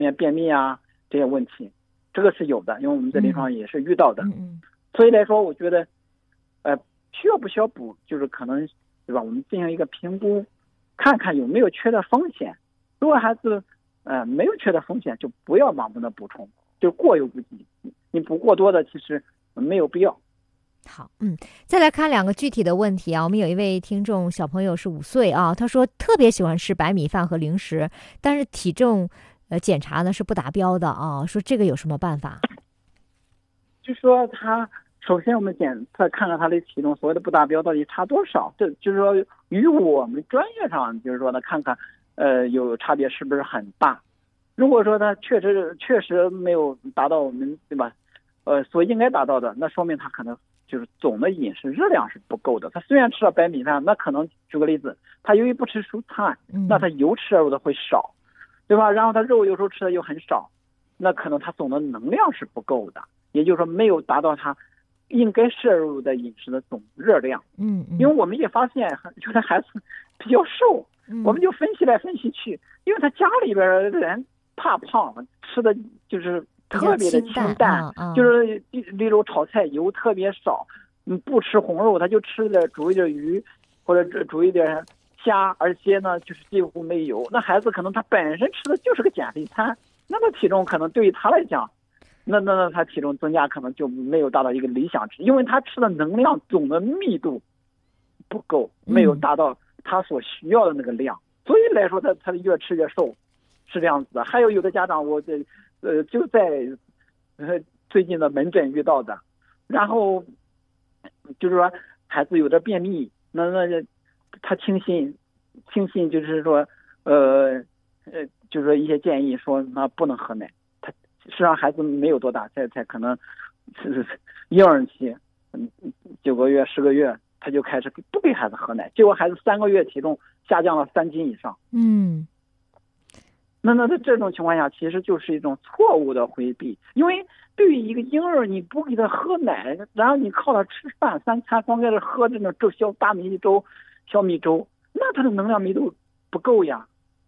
便秘啊这些问题，这个是有的，因为我们在临床也是遇到的。所以来说，我觉得，需要不需要补，就是可能，对吧？我们进行一个评估，看看有没有缺的风险。如果孩子没有缺的风险，就不要盲目的补充，就过犹不及。你补过多的，其实没有必要。 好，再来看2个具体的问题啊。我们有一位听众小朋友是5岁啊，他说特别喜欢吃白米饭和零食，但是体重检查呢是不达标的啊，说这个有什么办法？ 就说他首先我们检测看看他的体重所谓的不达标到底差多少，这就是说与我们专业上就是说呢看看有差别是不是很大。如果说他确实没有达到我们对吧所应该达到的，那说明他可能就是总的饮食热量是不够的。他虽然吃了白米饭，那可能举个例子，他由于不吃蔬菜，那他油摄入的会少，对吧？然后他肉有时候吃的又很少，那可能他总的能量是不够的，也就是说没有达到他应该摄入的饮食的总热量。因为我们也发现，有的孩子比较瘦，我们就分析来分析去，因为他家里边的人怕胖，吃的就是特别的清淡，就是例如炒菜油特别少，不吃红肉，他就煮一点鱼或者煮一点虾，而且呢就是几乎没油。那孩子可能他本身吃的就是个减肥餐，那么体重可能对于他来讲，那他体重增加可能就没有达到一个理想值，因为他吃的能量总的密度不够，没有达到他所需要的那个量，所以来说他越吃越瘦，是这样子的。还有的家长我就在最近的门诊遇到的，然后就是说孩子有点便秘，那他轻信就是说就是说一些建议说那不能喝奶，他实际上孩子没有多大，才可能是婴儿期，9个月10个月他就开始不给孩子喝奶，结果孩子3个月体重下降了3斤以上。那这种情况下其实就是一种错误的回避，因为对于一个婴儿你不给他喝奶，然后你靠他吃饭3餐光给他喝这种大米粥小米粥，那他的能量密度不够呀。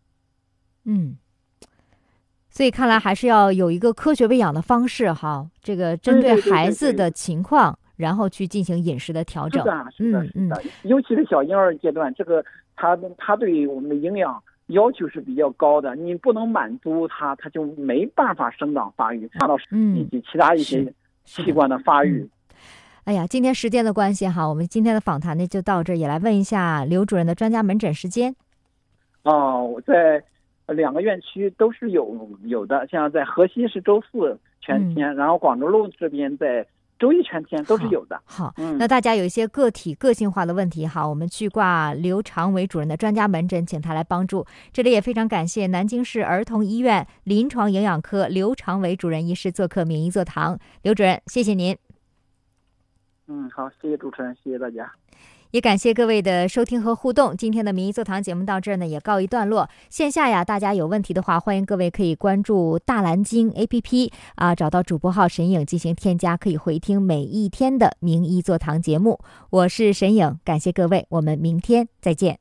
所以看来还是要有一个科学喂养的方式哈，这个针对孩子的情况，然后去进行饮食的调整。 是的，尤其是小婴儿阶段，这个他对于我们的营养要求是比较高的，你不能满足他就没办法生长发育，达到以及其他一些器官的发育。 哎呀，今天时间的关系哈，我们今天的访谈呢就到这儿，也来问一下刘主任的专家门诊时间。我在2个院区都是有的，像在河西是周4全天，然后广州路这边在周1全天都是有的。好，那大家有一些个体个性化的问题哈，我们去挂刘长伟主任的专家门诊，请他来帮助。这里也非常感谢南京市儿童医院临床营养科刘长伟主任医师做客名医座堂。刘主任，谢谢您。 好，谢谢主持人，谢谢大家。 也感谢各位的收听和互动。今天的名医座堂节目到这儿呢，也告一段落。线下呀，大家有问题的话，欢迎各位可以关注大蓝鲸 APP 找到主播号沈颖进行添加，可以回听每一天的名医座堂节目。我是沈颖，感谢各位，我们明天再见。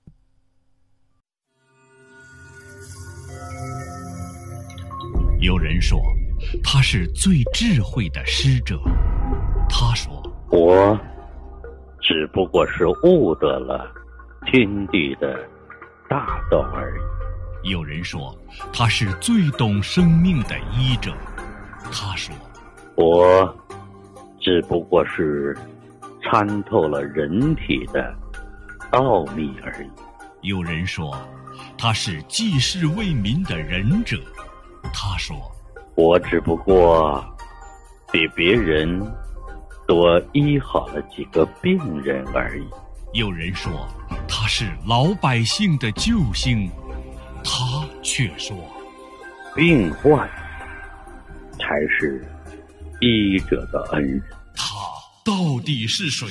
有人说他是最智慧的师者，他说我只不过是悟得了天地的大道而已。 有人说他是最懂生命的医者，他说我只不过是参透了人体的奥秘而已。 有人说他是济世为民的仁者，他说我只不过比别人多医好了几个病人而已。 有人说他是老百姓的救星，他却说病患才是医者的恩人。 他到底是谁？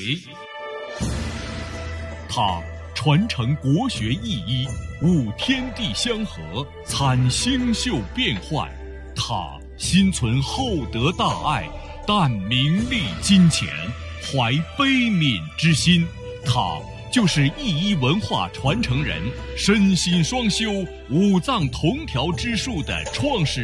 他传承国学意义，悟天地相合，参星宿变幻。他心存厚德大爱，淡名利金钱，怀悲悯之心。他就是义医文化传承人，身心双修、五脏同调之术的创始人。